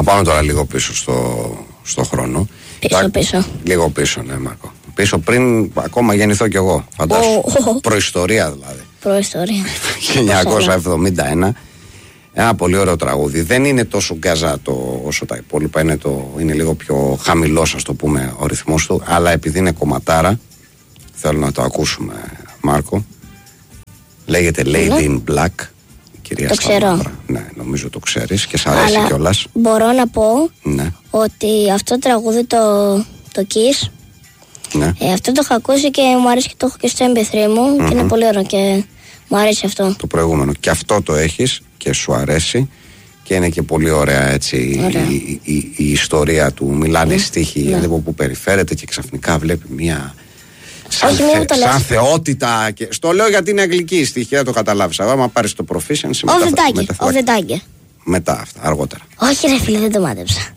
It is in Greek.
πάμε τώρα λίγο πίσω στο χρόνο. Πίσω. Λίγο πίσω, ναι, Μάρκο. Πίσω πριν ακόμα γεννηθώ κι εγώ. Φαντάσου. Προϊστορία δηλαδή. Προϊστορία. 1971. Ένα πολύ ωραίο τραγούδι. Δεν είναι τόσο γκαζάτο όσο τα υπόλοιπα. Είναι λίγο πιο χαμηλός, ας το πούμε, ο ρυθμός του. Αλλά επειδή είναι κομματάρα, θέλω να το ακούσουμε, Μάρκο. Λέγεται Lady in Black. Κυρία το ξέρω. Ναι, νομίζω το ξέρεις και σ' αρέσει κιόλας. Μπορώ να πω ναι. ότι αυτό το τραγούδι, το Kiss, ναι. Αυτό το έχω ακούσει και μου αρέσει και το έχω και στο MP3 μου και είναι πολύ ωραίο και μου αρέσει αυτό. Το προηγούμενο. Και αυτό το έχεις και σου αρέσει και είναι και πολύ ωραία έτσι η ιστορία του. Μιλάνε στίχοι λίγο που περιφέρεται και ξαφνικά βλέπει μια... Σαν θεότητα. Και... Στο λέω γιατί είναι αγγλική η στοιχεία, το καταλάβεις. Άμα πάρεις το proficiency Of the Tiger. μετά αυτά, αργότερα. Όχι ρε φίλε, δεν το μάτεψα.